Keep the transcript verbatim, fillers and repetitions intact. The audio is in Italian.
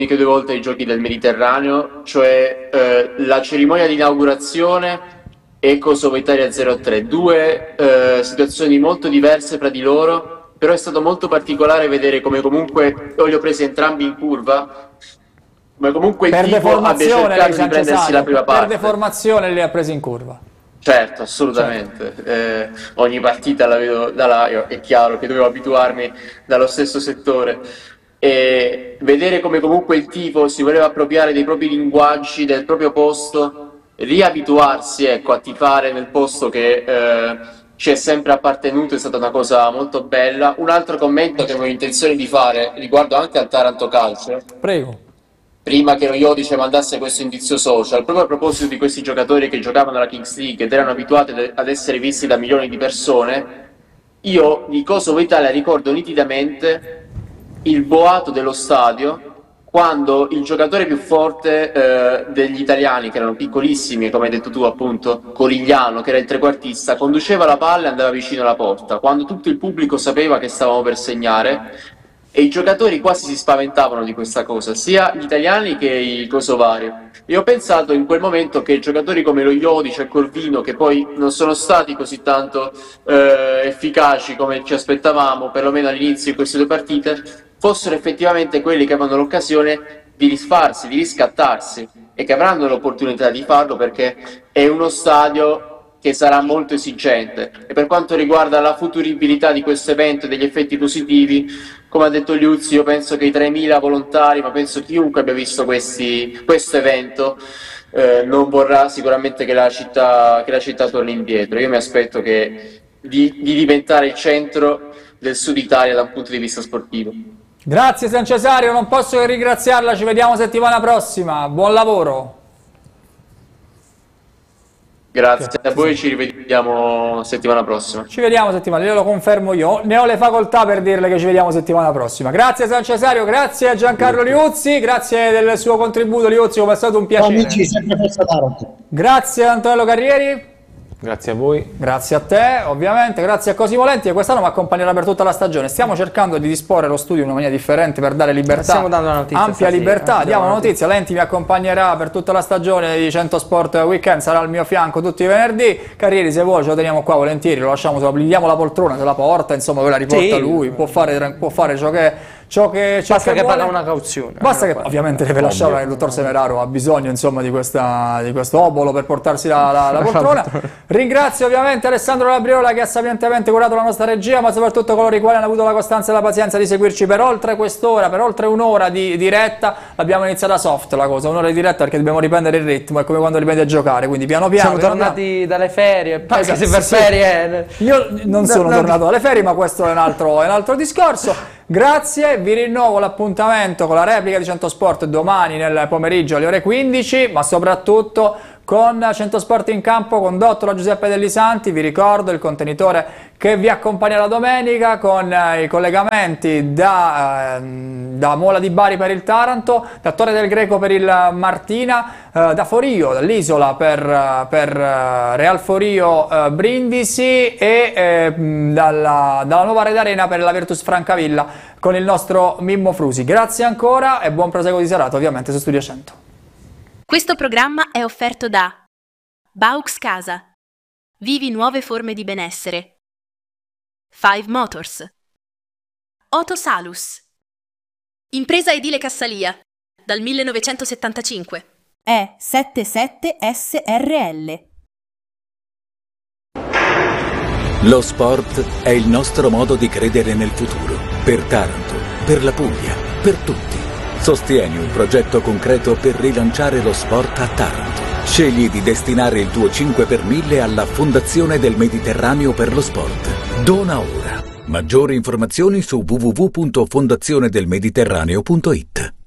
che due volte ai Giochi del Mediterraneo, cioè eh, la cerimonia di inaugurazione e Kosovo Italia zero tre, due eh, situazioni molto diverse fra di loro, però è stato molto particolare vedere come comunque, io li ho presi entrambi in curva, ma comunque il Per tipo abbia deformazione, cercato lei, di prendersi la prima per parte. deformazione li ha presi in curva. Certo, assolutamente. Certo. Eh, ogni partita la vedo da là, io- è chiaro che dovevo abituarmi dallo stesso settore. E vedere come comunque il tifo si voleva appropriare dei propri linguaggi, del proprio posto, riabituarsi, ecco, a tifare nel posto che eh, ci è sempre appartenuto è stata una cosa molto bella. Un altro commento che avevo intenzione di fare riguardo anche al Taranto Calcio, Prego. prima che lo Iodice mandasse questo indizio social, proprio a proposito di questi giocatori che giocavano alla Kings League ed erano abituati ad essere visti da milioni di persone, io di Kosovo Italia ricordo nitidamente il boato dello stadio quando il giocatore più forte eh, degli italiani, che erano piccolissimi, come hai detto tu appunto, Corigliano, che era il trequartista, conduceva la palla e andava vicino alla porta, quando tutto il pubblico sapeva che stavamo per segnare, e i giocatori quasi si spaventavano di questa cosa, sia gli italiani che i kosovari. E ho pensato in quel momento che giocatori come lo Iodice e Corvino, che poi non sono stati così tanto eh, efficaci come ci aspettavamo, perlomeno all'inizio di queste due partite, fossero effettivamente quelli che avevano l'occasione di risfarsi, di riscattarsi, e che avranno l'opportunità di farlo perché è uno stadio che sarà molto esigente. E per quanto riguarda la futuribilità di questo evento e degli effetti positivi, come ha detto Liuzzi, io penso che i tremila volontari, ma penso chiunque abbia visto questi, questo evento, eh, non vorrà sicuramente che la città, che la città torni indietro. Io mi aspetto che, di, di diventare il centro del Sud Italia da un punto di vista sportivo. Grazie San Cesario, non posso che ringraziarla, ci vediamo settimana prossima, buon lavoro. Grazie a voi, ci rivediamo settimana prossima. Ci vediamo settimana, io lo confermo io, ne ho le facoltà per dirle che ci vediamo settimana prossima. Grazie San Cesario, grazie a Giancarlo Liuzzi, grazie del suo contributo Liuzzi, come è stato un piacere. Amici, sempre Forza Taranto. Grazie Antonello Carrieri. Grazie a voi. Grazie a te, ovviamente, grazie a Cosimo Lenti che quest'anno mi accompagnerà per tutta la stagione. Stiamo cercando di disporre lo studio in una maniera differente per dare libertà, Stiamo dando una notizia ampia stasera. libertà. Diamo Diamo una una notizia, Lenti mi accompagnerà per tutta la stagione di cento Sport Weekend, sarà al mio fianco tutti i venerdì. Carrieri, se vuoi ce lo teniamo qua volentieri, lo lasciamo, se lo gli diamo la poltrona, se la porta, insomma, poi la riporta Sì. lui, può fare, può fare ciò che... Ciò che, ciò Basta che vuole. paga una cauzione. Basta che ovviamente deve lasciare, il dottor Semeraro ha bisogno insomma di, questa, di questo obolo per portarsi la, la, la poltrona. Ringrazio ovviamente Alessandro Labriola che ha sapientemente curato la nostra regia, ma soprattutto coloro i quali hanno avuto la costanza e la pazienza di seguirci per oltre quest'ora, per oltre un'ora di diretta. L'abbiamo iniziata soft la cosa, un'ora di diretta perché dobbiamo riprendere il ritmo, è come quando riprendi a giocare, quindi piano piano. Siamo piano tornati piano. dalle ferie, poi Esatto, se per sì, ferie... Io non sono no, tornato dalle ferie, ma questo è un altro, è un altro discorso. Grazie, vi rinnovo l'appuntamento con la replica di cento Sport domani nel pomeriggio alle ore quindici, ma soprattutto con cento Sport in campo condotto da Giuseppe Dellisanti. Vi ricordo il contenitore che vi accompagna la domenica con eh, i collegamenti da, eh, da Mola di Bari per il Taranto, da Torre del Greco per il Martina, eh, da Forio, dall'Isola per, per eh, Real Forio eh, Brindisi e eh, dalla, dalla nuova Red Arena per la Virtus Francavilla con il nostro Mimmo Frusi. Grazie ancora e buon proseguo di serata ovviamente su Studio cento. Questo programma è offerto da Baux Casa. Vivi nuove forme di benessere. Five Motors. Otosalus. Impresa edile Cassalia. Dal millenovecentosettantacinque. È settantasette S R L. Lo sport è il nostro modo di credere nel futuro. Per Taranto, per la Puglia, per tutti. Sostieni un progetto concreto per rilanciare lo sport a Taranto. Scegli di destinare il tuo cinque per mille alla Fondazione del Mediterraneo per lo Sport. Dona ora. Maggiori informazioni su w w w punto fondazione del mediterraneo punto it.